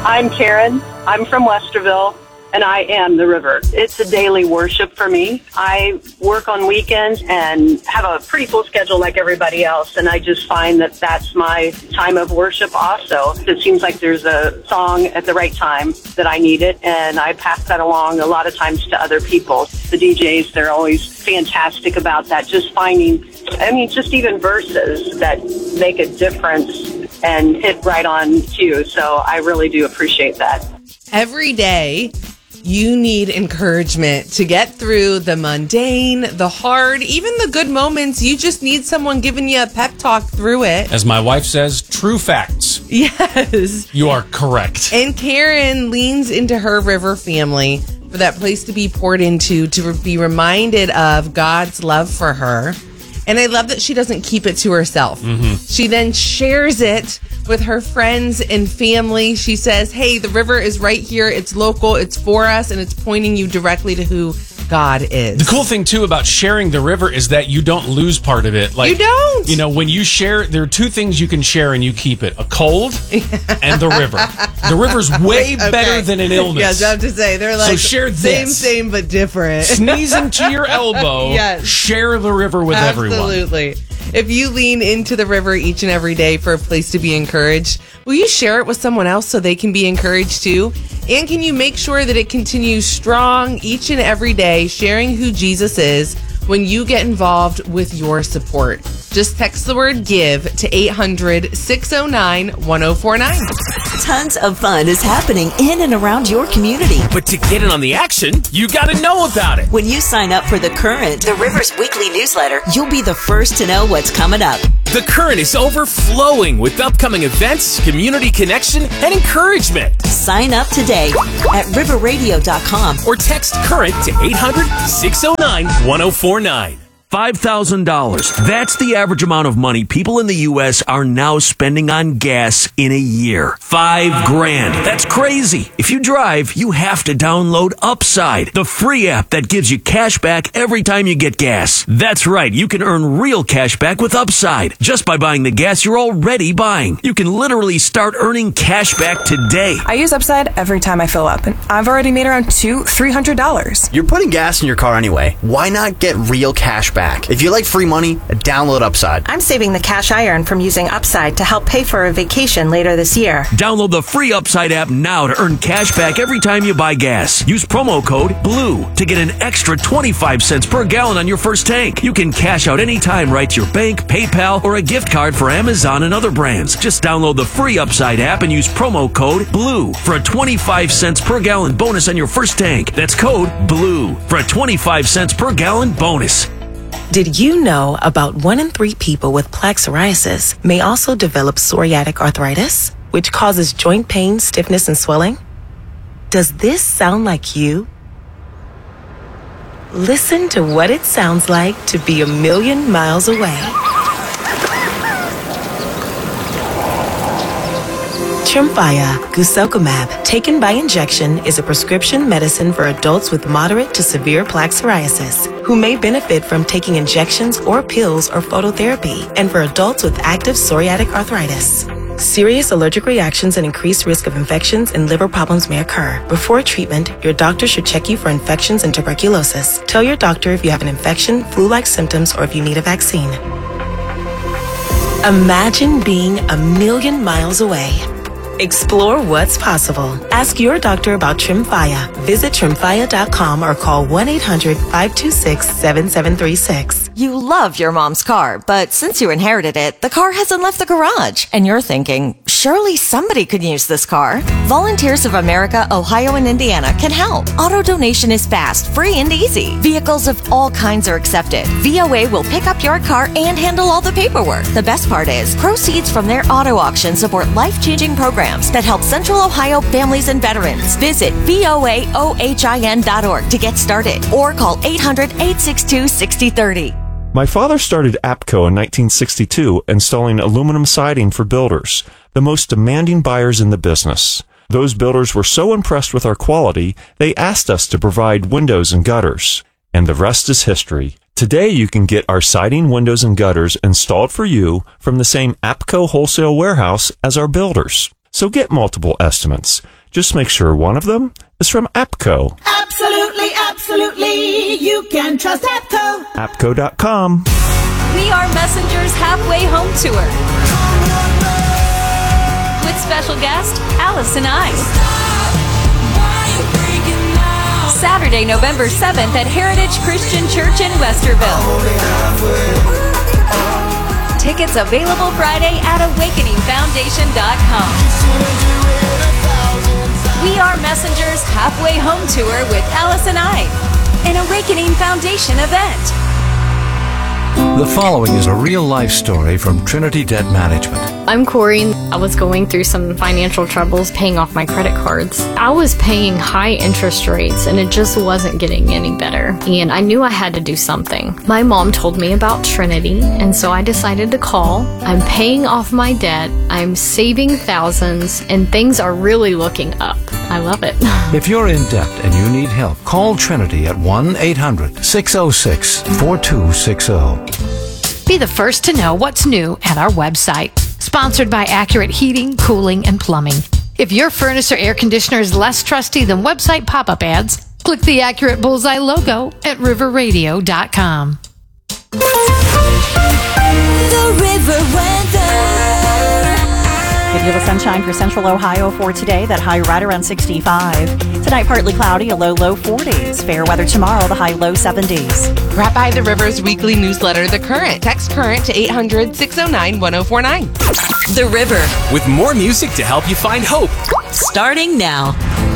I'm Karen. I'm from Westerville, and I am the river. It's a daily worship for me. I work on weekends and have a pretty full schedule like everybody else, and I just find that that's my time of worship also. It seems like there's a song at the right time that I need it, and I pass that along a lot of times to other people. The DJs, they're always fantastic about that, just finding, just even verses that make a difference and hit right on cue. So I really do appreciate that. Every day, you need encouragement to get through the mundane, the hard, even the good moments. You just need someone giving you a pep talk through it. As my wife says, true facts. Yes. You are correct. And Karen leans into her river family for that place to be poured into, to be reminded of God's love for her. And I love that she doesn't keep it to herself. Mm-hmm. She then shares it with her friends and family. She says, hey, the river is right here. It's local. It's for us. And it's pointing you directly to who God is. The cool thing, too, about sharing the river is that you don't lose part of it. You don't. You know, when you share, there are two things you can share and you keep it. A cold and the river. The river's way better than an illness. Yeah, I have to say. They're like, so share this. Same, but different. Sneezing to your elbow. Yes. Share the river with everyone. Absolutely. If you lean into the river each and every day for a place to be encouraged, will you share it with someone else so they can be encouraged too? And can you make sure that it continues strong each and every day, sharing who Jesus is when you get involved with your support? Just text the word GIVE to 800-609-1049. Tons of fun is happening in and around your community. But to get in on the action, you got to know about it. When you sign up for The Current, the River's weekly newsletter, you'll be the first to know what's coming up. The Current is overflowing with upcoming events, community connection, and encouragement. Sign up today at riverradio.com or text CURRENT to 800-609-1049. $5,000. That's the average amount of money people in the U.S. are now spending on gas in a year. $5,000. That's crazy. If you drive, you have to download Upside, the free app that gives you cash back every time you get gas. That's right. You can earn real cash back with Upside just by buying the gas you're already buying. You can literally start earning cash back today. I use Upside every time I fill up, and I've already made around $300. You're putting gas in your car anyway. Why not get real cash back? If you like free money, download Upside. I'm saving the cash I earn from using Upside to help pay for a vacation later this year. Download the free Upside app now to earn cash back every time you buy gas. Use promo code BLUE to get an extra 25 cents per gallon on your first tank. You can cash out anytime right to your bank, PayPal, or a gift card for Amazon and other brands. Just download the free Upside app and use promo code BLUE for a 25 cents per gallon bonus on your first tank. That's code BLUE for a 25 cents per gallon bonus. Did you know about 1 in 3 people with plaque psoriasis may also develop psoriatic arthritis, which causes joint pain, stiffness, and swelling? Does this sound like you? Listen to what it sounds like to be a million miles away. Tremfya guselkumab, taken by injection, is a prescription medicine for adults with moderate to severe plaque psoriasis who may benefit from taking injections or pills or phototherapy, and for adults with active psoriatic arthritis. Serious allergic reactions and increased risk of infections and liver problems may occur. Before treatment, your doctor should check you for infections and tuberculosis. Tell your doctor if you have an infection, flu-like symptoms, or if you need a vaccine. Imagine being a million miles away. Explore what's possible. Ask your doctor about Tremfya. Visit Tremfya.com or call 1-800-526-7736. You love your mom's car, but since you inherited it, the car hasn't left the garage. And you're thinking, surely somebody could use this car. Volunteers of America, Ohio, and Indiana can help. Auto donation is fast, free, and easy. Vehicles of all kinds are accepted. VOA will pick up your car and handle all the paperwork. The best part is, proceeds from their auto auction support life-changing programs that help Central Ohio families and veterans. Visit voaohin.org to get started or call 800-862-6030. My father started APCO in 1962, installing aluminum siding for builders, the most demanding buyers in the business. Those builders were so impressed with our quality, they asked us to provide windows and gutters. And the rest is history. Today you can get our siding, windows, and gutters installed for you from the same APCO wholesale warehouse as our builders. So get multiple estimates. Just make sure one of them is from APCO. Absolutely, absolutely. You can trust APCO. APCO.com. We Are Messengers Halfway Home Tour with special guest Allison Ice. Saturday, November 7th at Heritage Christian Church in Westerville. Tickets available Friday at awakeningfoundation.com. We Are Messengers Halfway Home Tour with Allison Ice, an Awakening Foundation event. The following is a real-life story from Trinity Debt Management. I'm Corey. I was going through some financial troubles paying off my credit cards. I was paying high interest rates and it just wasn't getting any better. And I knew I had to do something. My mom told me about Trinity, and so I decided to call. I'm paying off my debt. I'm saving thousands, and things are really looking up. I love it. If you're in debt and you need help, call Trinity at 1-800-606-4260. Be the first to know what's new at our website. Sponsored by Accurate Heating, Cooling, and Plumbing. If your furnace or air conditioner is less trusty than website pop-up ads, click the Accurate Bullseye logo at riverradio.com. The River Weather. Give you the sunshine for Central Ohio for today. That high right around 65. Tonight, partly cloudy, a low 40s. Fair weather tomorrow, the high low 70s. Brought by the River's weekly newsletter, The Current. Text Current to 800-609-1049. The River. With more music to help you find hope. Starting now.